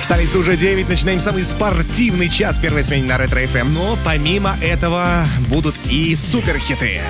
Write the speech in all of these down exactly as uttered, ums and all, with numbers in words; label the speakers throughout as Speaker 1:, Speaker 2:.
Speaker 1: столице уже девять. Начинаем самый спортивный час первой смены на Ретро эф эм. Но помимо этого будут и суперхиты.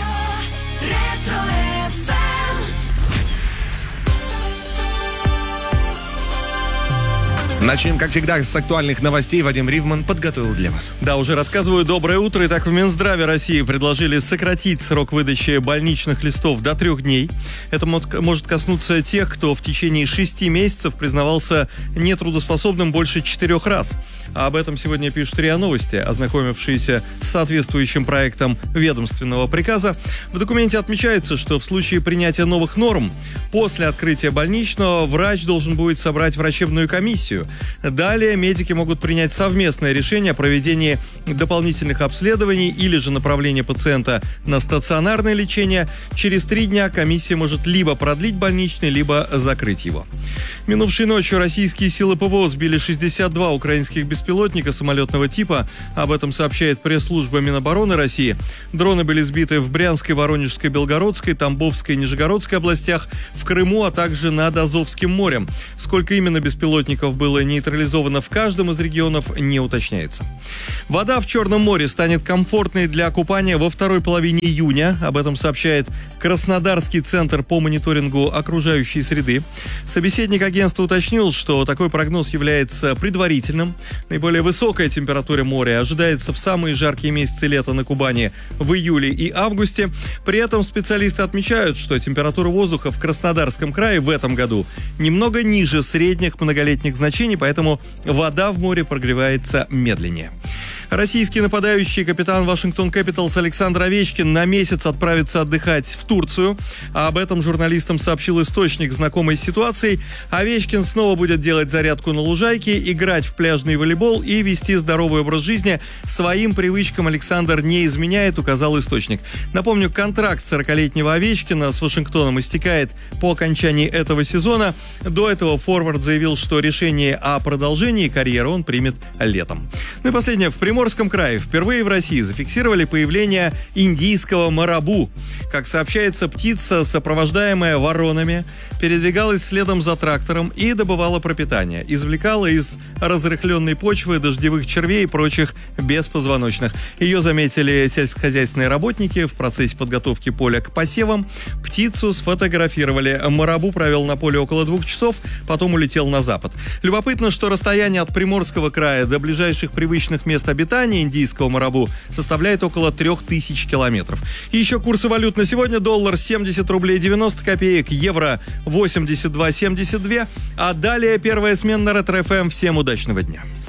Speaker 1: Начнем, как всегда, с актуальных новостей. Вадим Ривман подготовил для вас.
Speaker 2: Да, уже рассказываю. Доброе утро. Итак, в Минздраве России предложили сократить срок выдачи больничных листов до трех дней. Это может коснуться тех, кто в течение шести месяцев признавался нетрудоспособным больше четырех раз. А об этом сегодня пишут РИА Новости, ознакомившиеся с соответствующим проектом ведомственного приказа. В документе отмечается, что в случае принятия новых норм после открытия больничного врач должен будет собрать врачебную комиссию. Далее медики могут принять совместное решение о проведении дополнительных обследований или же направления пациента на стационарное лечение. Через три дня комиссия может либо продлить больничный, либо закрыть его. Минувшей ночью российские силы ПВО сбили шестьдесят два украинских беспилотника самолетного типа. Об этом сообщает пресс-служба Минобороны России. Дроны были сбиты в Брянской, Воронежской, Белгородской, Тамбовской и Нижегородской областях, в Крыму, а также над Азовским морем. Сколько именно беспилотников было нейтрализовано в каждом из регионов, не уточняется. Вода в Черном море станет комфортной для купания во второй половине июня. Об этом сообщает Краснодарский центр по мониторингу окружающей среды. Собеседник агентства уточнил, что такой прогноз является предварительным. Наиболее высокая температура моря ожидается в самые жаркие месяцы лета на Кубани в июле и августе. При этом специалисты отмечают, что температура воздуха в Краснодарском крае в этом году немного ниже средних многолетних значений, поэтому вода в море прогревается медленнее. Российский нападающий капитан Вашингтон Кэпиталс Александр Овечкин на месяц отправится отдыхать в Турцию. А об этом журналистам сообщил источник, знакомый с ситуацией. Овечкин снова будет делать зарядку на лужайке, играть в пляжный волейбол и вести здоровый образ жизни. Своим привычкам Александр не изменяет, указал источник. Напомню, контракт сорокалетнего Овечкина с Вашингтоном истекает по окончании этого сезона. До этого форвард заявил, что решение о продолжении карьеры он примет летом. Ну и последнее. В Приморском В Приморском крае впервые в России зафиксировали появление индийского марабу. Как сообщается, птица, сопровождаемая воронами, передвигалась следом за трактором и добывала пропитание. Извлекала из разрыхленной почвы дождевых червей и прочих беспозвоночных. Ее заметили сельскохозяйственные работники в процессе подготовки поля к посевам. Птицу сфотографировали. Марабу провел на поле около двух часов, потом улетел на запад. Любопытно, что расстояние от Приморского края до ближайших привычных мест обитания индийского марабу составляет около трех тысяч километров. И еще курсы валют на сегодня. Доллар семьдесят рублей девяносто копеек, евро восемьдесят два семьдесят два. А далее первая смена на Ретро эф эм. Всем удачного дня.